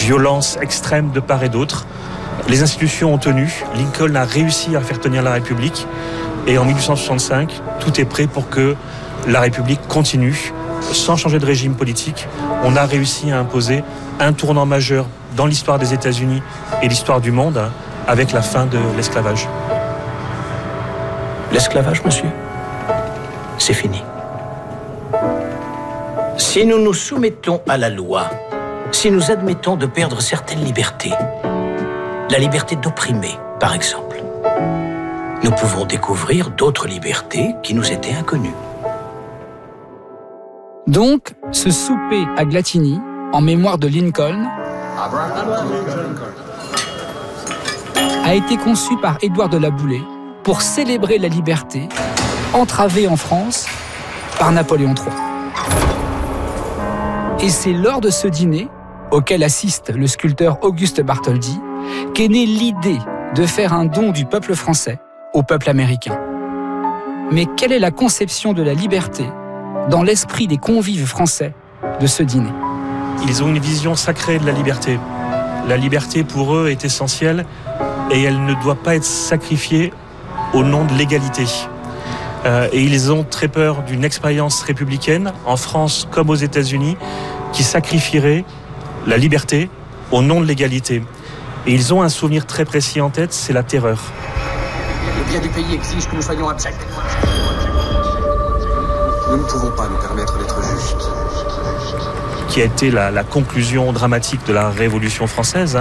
violence extrême de part et d'autre. Les institutions ont tenu, Lincoln a réussi à faire tenir la République, et en 1865, tout est prêt pour que la République continue. Sans changer de régime politique, on a réussi à imposer un tournant majeur dans l'histoire des États-Unis et l'histoire du monde, avec la fin de l'esclavage. L'esclavage, monsieur, c'est fini. Si nous nous soumettons à la loi, si nous admettons de perdre certaines libertés, la liberté d'opprimer, par exemple, nous pouvons découvrir d'autres libertés qui nous étaient inconnues. Donc, ce souper à Glatigny, en mémoire de Lincoln, a été conçu par Édouard de la Boulay pour célébrer la liberté entravée en France par Napoléon III. Et c'est lors de ce dîner, auquel assiste le sculpteur Auguste Bartholdi, qu'est née l'idée de faire un don du peuple français au peuple américain. Mais quelle est la conception de la liberté dans l'esprit des convives français de ce dîner? Ils ont une vision sacrée de la liberté. La liberté pour eux est essentielle et elle ne doit pas être sacrifiée au nom de l'égalité. Et ils ont très peur d'une expérience républicaine, en France comme aux États-Unis, qui sacrifierait la liberté au nom de l'égalité. Et ils ont un souvenir très précis en tête, c'est la terreur. Le bien du pays exige que nous soyons abjects. Nous ne pouvons pas nous permettre d'être justes. Qui a été la conclusion dramatique de la Révolution française.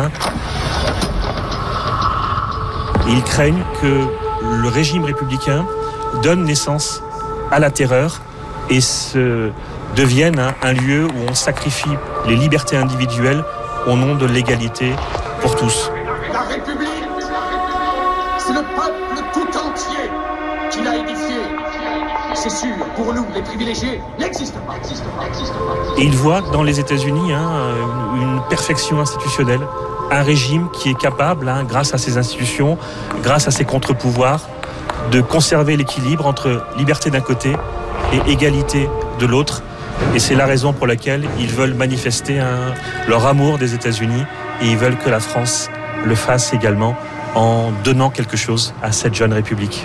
Ils craignent que le régime républicain donne naissance à la terreur et devienne un lieu où on sacrifie les libertés individuelles au nom de l'égalité pour tous. La République, c'est le peuple tout entier qui l'a édifiée. C'est sûr, pour nous, les privilégiés n'existent pas. Et ils voient dans les États-Unis une perfection institutionnelle, un régime qui est capable, grâce à ses institutions, grâce à ses contre-pouvoirs, de conserver l'équilibre entre liberté d'un côté et égalité de l'autre. Et c'est la raison pour laquelle ils veulent manifester leur amour des États-Unis et ils veulent que la France le fasse également en donnant quelque chose à cette jeune République.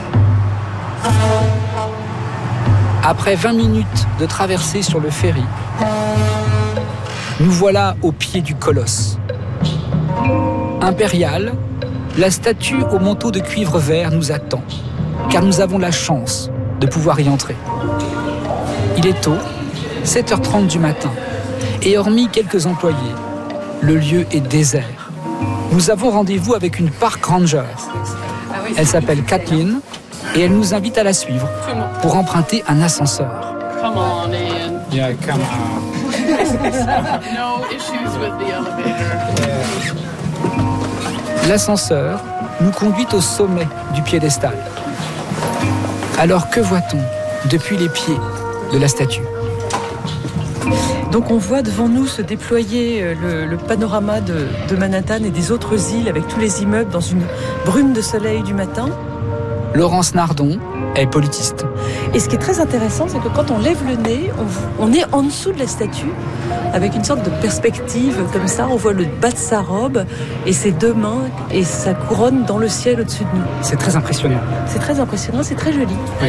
Après 20 minutes de traversée sur le ferry, nous voilà au pied du colosse. Impériale, la statue au manteau de cuivre vert nous attend, car nous avons la chance de pouvoir y entrer. Il est tôt, 7h30 du matin, et hormis quelques employés, le lieu est désert. Nous avons rendez-vous avec une park ranger. Elle s'appelle Kathleen et elle nous invite à la suivre pour emprunter un ascenseur. Come on in. Yeah, come on. No issues with the elevator. L'ascenseur nous conduit au sommet du piédestal. Alors que voit-on depuis les pieds de la statue? Donc on voit devant nous se déployer le panorama de Manhattan et des autres îles avec tous les immeubles dans une brume de soleil du matin. Laurence Nardon est politiste. Et ce qui est très intéressant, c'est que quand on lève le nez, on est en dessous de la statue, avec une sorte de perspective comme ça. On voit le bas de sa robe et ses deux mains et sa couronne dans le ciel au-dessus de nous. C'est très impressionnant. C'est très impressionnant, c'est très joli. Oui.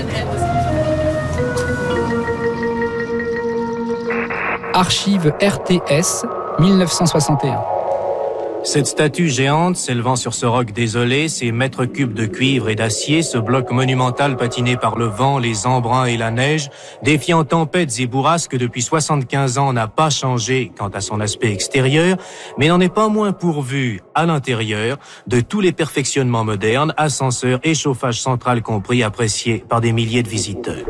Archives RTS, 1961. Cette statue géante s'élevant sur ce roc désolé, ces mètres cubes de cuivre et d'acier, ce bloc monumental patiné par le vent, les embruns et la neige, défiant tempêtes et bourrasques depuis 75 ans, n'a pas changé quant à son aspect extérieur, mais n'en est pas moins pourvu, à l'intérieur, de tous les perfectionnements modernes, ascenseurs et chauffage central compris, appréciés par des milliers de visiteurs.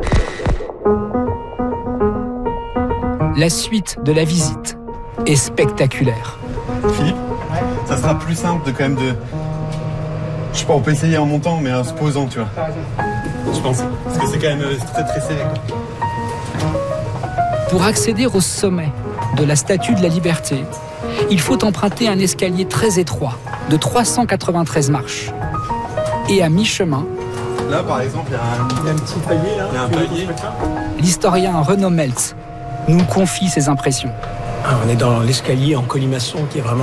La suite de la visite est spectaculaire. Philippe, ça sera plus simple de quand même de... Je sais pas, on peut essayer en montant, mais en se posant, tu vois. Je pense. Parce que c'est quand même très très serré, quoi. Pour accéder au sommet de la Statue de la Liberté, il faut emprunter un escalier très étroit de 393 marches. Et à mi-chemin... Là, par exemple, il y a un petit palier, là. Il y a un palier. L'historien Renaud Meltz nous confie ses impressions. On est dans l'escalier en colimaçon qui est vraiment